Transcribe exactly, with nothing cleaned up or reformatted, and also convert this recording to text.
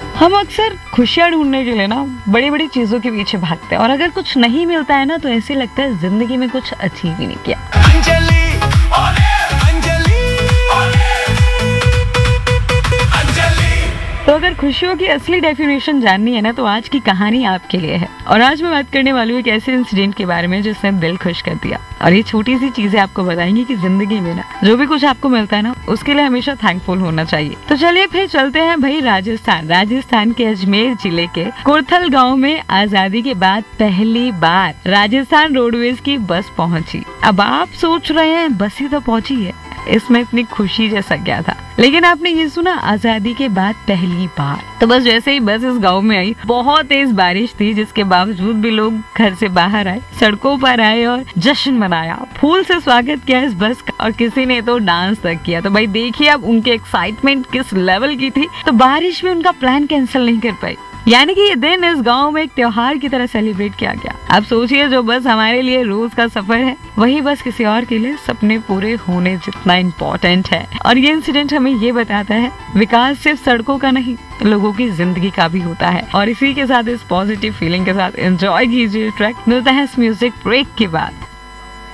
हम अक्सर खुशियाँ ढूंढने के लिए ना बड़ी बड़ी चीजों के पीछे भागते हैं और अगर कुछ नहीं मिलता है ना तो ऐसे लगता है जिंदगी में कुछ अचीव ही नहीं किया। अंजलि, ओले, अंजलि, ओले, अंजलि। तो अगर खुशियों की असली डेफिनेशन जाननी है ना तो आज की कहानी आपके लिए है। और आज मैं बात करने वाली हूँ एक ऐसे इंसिडेंट के बारे में जिसने दिल खुश कर दिया। और ये छोटी सी चीजें आपको बताएंगी कि जिंदगी में ना जो भी कुछ आपको मिलता है ना उसके लिए हमेशा थैंकफुल होना चाहिए। तो चलिए फिर चलते हैं भाई राजस्थान। राजस्थान के अजमेर जिले के कुर्थल गांव में आजादी के बाद पहली बार राजस्थान रोडवेज की बस पहुंची। अब आप सोच रहे हैं बस ही तो पहुंची है, इसमें इतनी खुशी जैसा क्या था। लेकिन आपने ये सुना आजादी के बाद पहली बार। तो बस जैसे ही बस इस गांव में आई बहुत तेज बारिश थी जिसके बावजूद भी लोग घर से बाहर आए, सड़कों पर आए और जश्न मनाया, फूल से स्वागत किया इस बस का और किसी ने तो डांस तक किया। तो भाई देखिए अब उनके एक्साइटमेंट किस लेवल की थी। तो बारिश में उनका प्लान कैंसिल नहीं कर पाई, यानी कि ये दिन इस गांव में एक त्योहार की तरह सेलिब्रेट किया गया। अब सोचिए जो बस हमारे लिए रोज का सफर है वही बस किसी और के लिए सपने पूरे होने जितना इम्पोर्टेंट है। और ये इंसिडेंट हमें ये बताता है विकास सिर्फ सड़कों का नहीं लोगों की जिंदगी का भी होता है। और इसी के साथ इस पॉजिटिव फीलिंग के साथ एंजॉय कीजिए ट्रैक। मिलता है इस म्यूजिक ब्रेक के बाद।